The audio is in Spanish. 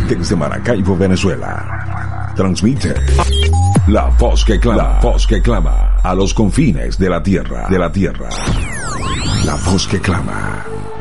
desde Maracaibo, Venezuela. Transmite la voz que clama, la voz que clama a los confines de la tierra, La voz que clama.